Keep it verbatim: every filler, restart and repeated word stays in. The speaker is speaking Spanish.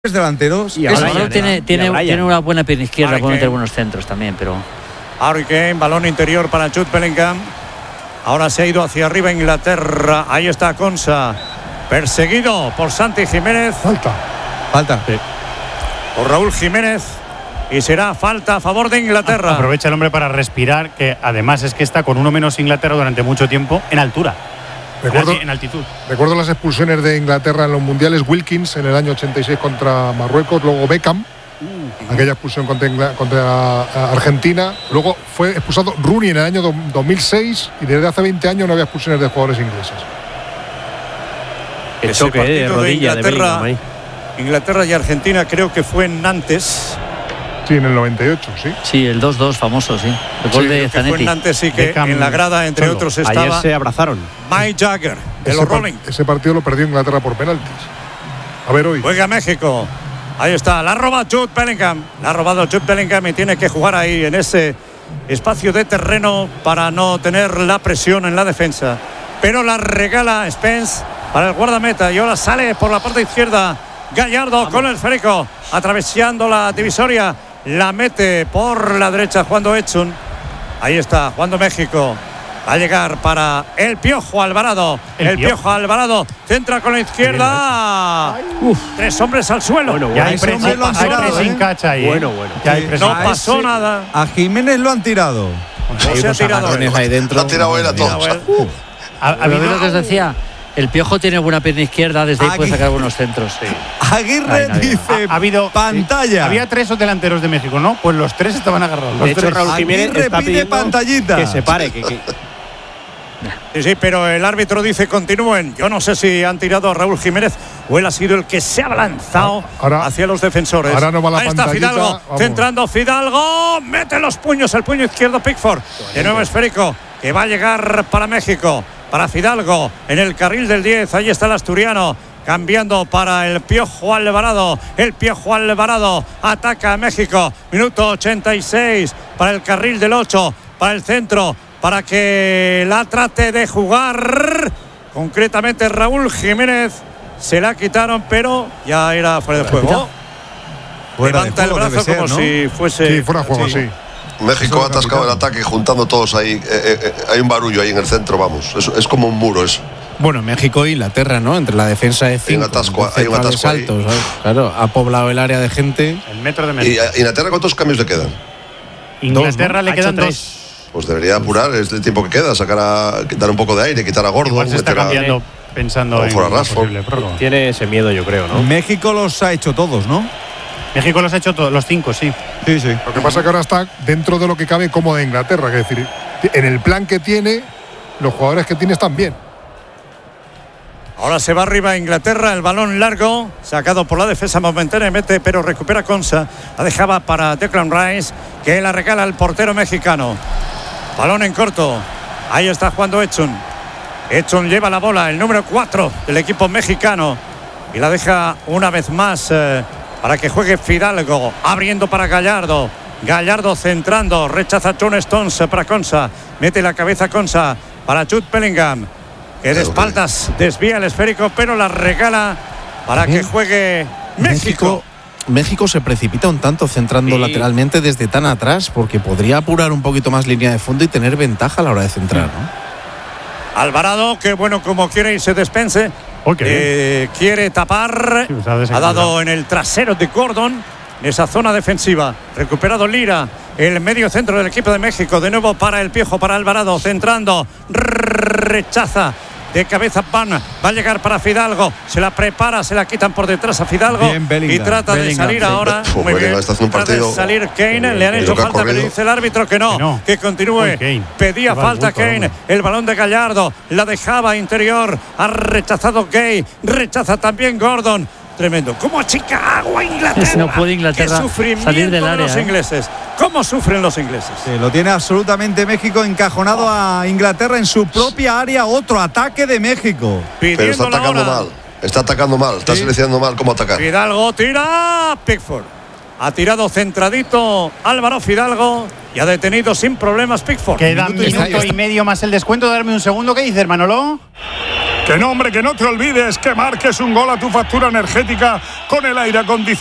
delanteros. Y Álvaro Brian, tiene, y tiene, Brian. tiene una buena pierna izquierda, Harry puede meter Kane. buenos centros también, pero Harry Kane, balón interior para Jude Bellingham. Ahora se ha ido hacia arriba Inglaterra. Ahí está Konsa, perseguido por Santi Jiménez. Falta. Falta. Sí. Por Raúl Jiménez. Y será falta a favor de Inglaterra. Aprovecha el hombre para respirar, que además es que está con uno menos Inglaterra durante mucho tiempo en altura. Recuerdo, En altitud. recuerdo las expulsiones de Inglaterra en los mundiales. Wilkins en el año ochenta y seis contra Marruecos, luego Beckham, aquella expulsión contra, Ingl- contra uh, Argentina. Luego fue expulsado Rooney en el año do- dos mil seis y desde hace veinte años no había expulsiones de jugadores ingleses. El Ese choque eh, de partido de rodilla de Inglaterra, Bellingham ahí. Inglaterra y Argentina creo que fue en Nantes. Sí, en el noventa y ocho, sí. sí, el dos dos famoso, sí. El gol Sí, de creo que fue en Zanetti. Nantes, sí, que Beckham en la grada, entre solo. otros, Ayer estaba se abrazaron. Mike Jagger de Ese, los par- Rolling. ese partido lo perdió Inglaterra por penaltis. A ver hoy. Juega México. Ahí está. La roba Jude Bellingham. La ha robado Jude Bellingham y tiene que jugar ahí en ese espacio de terreno para no tener la presión en la defensa. Pero la regala Spence para el guardameta y ahora sale por la parte izquierda Gallardo con el esférico atravesando la divisoria. La mete por la derecha Juando Edson. Ahí está Juando México. Va a llegar para el Piojo Alvarado. El, El Piojo. Piojo. Alvarado centra con la izquierda. Uf, tres hombres al suelo. Bueno, Ya bueno. hay ese hombre pressing, lo han hay tirado, pressing ¿eh? catch ahí. ¿eh? Bueno, bueno. Ya hay Sí. pressing No catch. pasó ese- nada. A Jiménez lo han tirado. No se ha tirado. agarrones ahí dentro. La ha tirado él a todos. Ha, ha Pero habido- lo que os decía, el Piojo tiene buena pierna izquierda, desde ahí Aquí. puede sacar buenos centros. Sí. Aguirre Ay, no, dice ha, ha habido pantalla. Había tres delanteros de México, ¿no? Pues los tres estaban agarrados. Los De hecho, tres. Raúl Jiménez Aguirre está pide pidiendo pantallita. que se pare. Que, que- Sí, sí, pero el árbitro dice continúen. Yo no sé si han tirado a Raúl Jiménez o él ha sido el que se ha lanzado Ahora- hacia los defensores. ahora no va la Ahí está pantallita, Fidalgo, vamos. centrando Fidalgo, mete los puños, el puño izquierdo Pickford. De nuevo esférico, que va a llegar para México, para Fidalgo, en el carril del diez, ahí está el asturiano. Cambiando para el Piojo Alvarado. El Piojo Alvarado ataca a México. Minuto ochenta y seis para el carril del ocho, para el centro, para que la trate de jugar. Concretamente Raúl Jiménez. Se la quitaron, pero ya era fuera de juego. Fuera de Levanta juego el brazo debe ser, como ¿no? si fuese. Sí, fuera de juego, sí. México ha atascado el ataque juntando todos ahí. Eh, eh, eh, hay un barullo ahí en el centro, vamos. Es, es como un muro eso. Bueno, México e Inglaterra, ¿no? Entre la defensa de cinco, Hay un atasco- hay un centrales atasco ahí. altos, ¿sabes? Claro, ha poblado el área de gente. El metro de ¿Y México. a Inglaterra cuántos cambios le quedan? Inglaterra Dos, ¿no? le Ha quedan hecho dos. Pues debería apurar, es el tiempo que queda, sacar a, dar un poco de aire, quitar a Gordon, Igual se está meter a- cambiando pensando a lo en mejor a una Rashford. posible prórroga. tiene ese miedo, yo creo, ¿no? México los ha hecho todos, ¿no? México los ha hecho todos, los cinco, sí. Sí, sí. Lo que pasa es que ahora está dentro de lo que cabe como de Inglaterra, que es decir, en el plan que tiene, los jugadores que tiene están bien. Ahora se va arriba Inglaterra, el balón largo, sacado por la defensa momentáneamente, pero recupera Konsa. La dejaba para Declan Rice, que la regala al portero mexicano. Balón en corto. Ahí está jugando Edson. Edson lleva la bola, el número cuatro del equipo mexicano. Y la deja una vez más eh, para que juegue Fidalgo, abriendo para Gallardo. Gallardo centrando, rechaza John Stones para Konsa. Mete la cabeza Konsa para Jude Bellingham, que de espaldas desvía el esférico, pero la regala para que juegue México. México se precipita un tanto centrando Sí. lateralmente desde tan atrás, porque podría apurar un poquito más línea de fondo y tener ventaja a la hora de centrar, ¿no? Alvarado, que bueno, como quiere irse despense, Oh, qué eh, quiere tapar. Sí, pues ha Ha desequilibrado. dado en el trasero de Gordon, en esa zona defensiva. Recuperado Lira, el medio centro del equipo de México. De nuevo para el Piojo, para Alvarado, centrando. Rechaza. De cabeza Pan, va a llegar para Fidalgo, se la prepara, se la quitan por detrás a Fidalgo. Bien, Bellingham, y trata de Bellingham, salir sí. ahora. Uf, Muy Bellingham bien. está haciendo un Trata de partido. salir Kane, le han Y hecho lo que ha falta, pero corrido. dice el árbitro que no, Que no. que continúe. Uy, Kane. Pedía Se va al falta bulto, Kane, hombre. el balón de Gallardo, la dejaba interior, ha rechazado Gay, rechaza también Gordon. Tremendo. ¿Cómo achica agua Inglaterra? No puede Inglaterra Qué sufrimiento salir del de área, los ¿eh? ingleses. ¿Cómo sufren los ingleses? Sí, lo tiene absolutamente México encajonado a Inglaterra en su propia área. Otro ataque de México. Pero está Pidiendo la atacando hora. mal. Está atacando mal, está Sí. seleccionando mal cómo atacar. Fidalgo tira. Pickford. Ha tirado centradito Álvaro Fidalgo y ha detenido sin problemas Pickford. Queda Minuto y minuto medio. y medio más el descuento. Darme un segundo. ¿Qué dices, Manolo? Que no, hombre, que no te olvides que marques un gol a tu factura energética con el aire acondicionado